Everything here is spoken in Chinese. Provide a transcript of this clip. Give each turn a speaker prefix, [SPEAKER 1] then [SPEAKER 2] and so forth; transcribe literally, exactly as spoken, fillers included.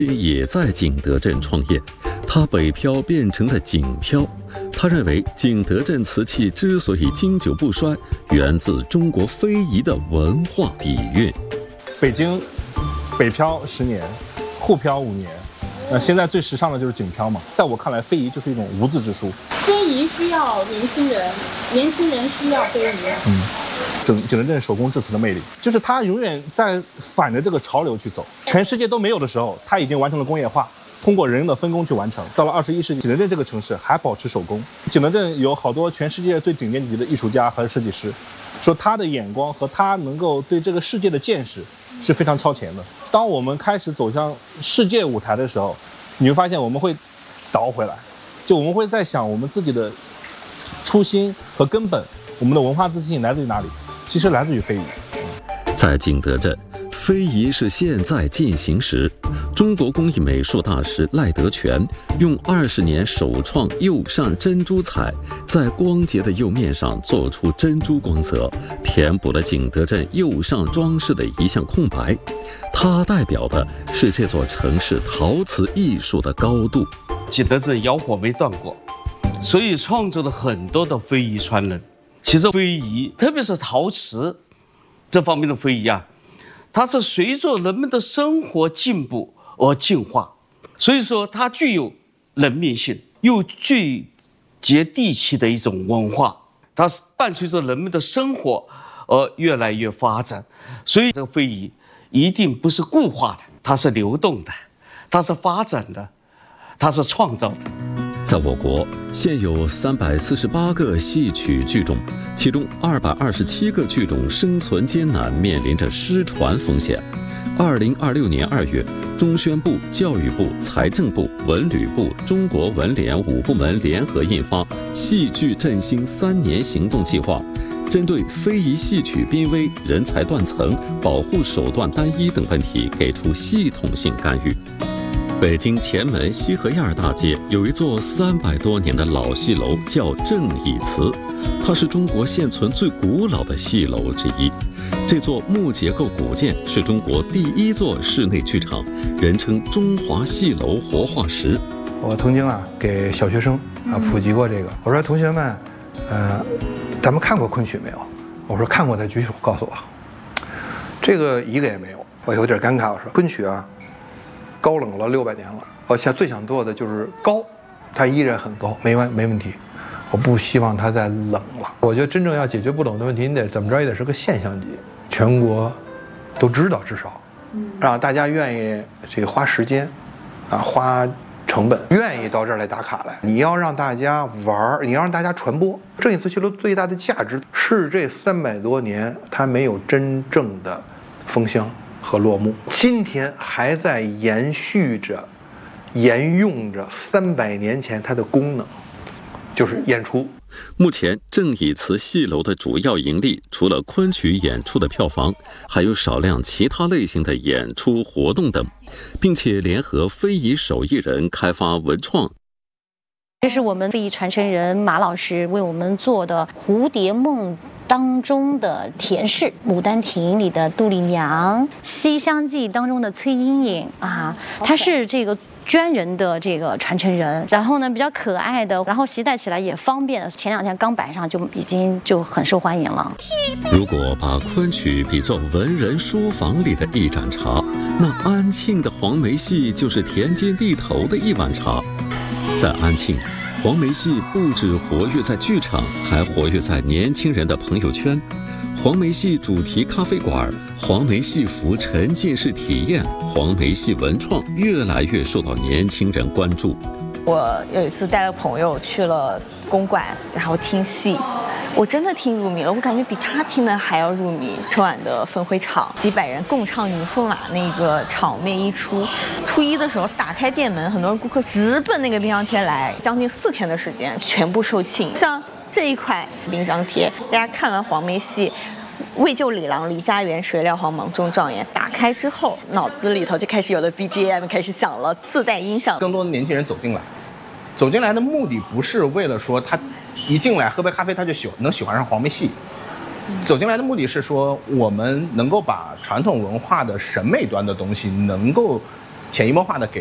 [SPEAKER 1] 也在景德镇创业，他北漂变成了景漂。他认为景德镇瓷器之所以经久不衰，源自中国非遗的文化底蕴。
[SPEAKER 2] 北京北漂十年，沪漂五年，呃，现在最时尚的就是景漂嘛。在我看来，非遗就是一种无字之书。
[SPEAKER 3] 非遗需要年轻人，年轻人需要非遗。
[SPEAKER 2] 嗯。景景德镇手工制瓷的魅力，就是它永远在反着这个潮流去走。全世界都没有的时候，它已经完成了工业化，通过人的分工去完成。到了二十一世纪，景德镇这个城市还保持手工。景德镇有好多全世界最顶尖级的艺术家和设计师，说他的眼光和他能够对这个世界的见识是非常超前的。当我们开始走向世界舞台的时候，你会发现我们会倒回来，就我们会在想我们自己的初心和根本，我们的文化自信来自于哪里？其实来自于非遗。
[SPEAKER 1] 在景德镇，非遗是现在进行时。中国工艺美术大师赖德全用二十年首创釉上珍珠彩，在光洁的釉面上做出珍珠光泽，填补了景德镇釉上装饰的一项空白。它代表的是这座城市陶瓷艺术的高度。
[SPEAKER 4] 景德镇窑火没断过，所以创造了很多的非遗传人。其实非遗，特别是陶瓷这方面的非遗啊，它是随着人们的生活进步而进化，所以说它具有人民性，又具接地气的一种文化。它是伴随着人们的生活而越来越发展，所以这个非遗一定不是固化的，它是流动的，它是发展的，它是创造的。
[SPEAKER 1] 在我国，现有三百四十八个戏曲剧种，其中二百二十七个剧种生存艰难，面临着失传风险。二零二六年二月，中宣部、教育部、财政部、文旅部、中国文联五部门联合印发《戏剧振兴三年行动计划》，针对非遗戏曲濒危、人才断层、保护手段单一等问题，给出系统性干预。北京前门西河沿大街有一座三百多年的老戏楼，叫正义祠，它是中国现存最古老的戏楼之一。这座木结构古建是中国第一座室内剧场，人称中华戏楼活化石。
[SPEAKER 5] 我曾经啊给小学生啊普及过这个，我说同学们，呃，咱们看过昆曲没有？我说看过的举手告诉我。这个一个也没有，我有点尴尬。我说昆曲啊。高冷了六百年了，我想最想做的就是高，它依然很高，没完没问题。我不希望它再冷了。我觉得真正要解决不冷的问题，你得怎么着也得是个现象级，全国都知道，至少让大家愿意这个花时间，啊花成本，愿意到这儿来打卡来。你要让大家玩，你要让大家传播。正义祠戏楼最大的价值是这三百多年它没有真正的封箱和落幕，今天还在延续着、沿用着三百年前它的功能，就是演出。
[SPEAKER 1] 目前正义祠戏楼的主要盈利，除了昆曲演出的票房，还有少量其他类型的演出活动等，并且联合非遗手艺人开发文创。
[SPEAKER 6] 这是我们非遗传承人马老师为我们做的蝴蝶梦当中的田氏，牡丹亭里的杜丽娘，西厢记当中的崔莺莺啊，她是这个捐人的这个传承人，然后呢比较可爱的，然后携带起来也方便，前两天刚摆上就已经就很受欢迎了。
[SPEAKER 1] 如果把昆曲比作文人书房里的一盏茶，那安庆的黄梅戏就是田间地头的一碗茶。在安庆，黄梅戏不止活跃在剧场，还活跃在年轻人的朋友圈。黄梅戏主题咖啡馆、黄梅戏服沉浸式体验、黄梅戏文创越来越受到年轻人关注。
[SPEAKER 7] 我有一次带了朋友去了公馆，然后听戏，我真的听入迷了，我感觉比他听的还要入迷。春晚的分会场，几百人共唱《女驸马》那个场面一出，初一的时候打开店门，很多顾客直奔那个冰箱贴来，将近四天的时间全部售罄。像这一块冰箱贴，大家看完黄梅戏为救李郎离家园，谁料皇莽中状元，打开之后脑子里头就开始有的 B G M 开始响了，自带音响。
[SPEAKER 8] 更多的年轻人走进来，走进来的目的不是为了说他一进来喝杯咖啡他就喜能喜欢上黄梅戏，走进来的目的是说我们能够把传统文化的审美端的东西能够潜移默化的给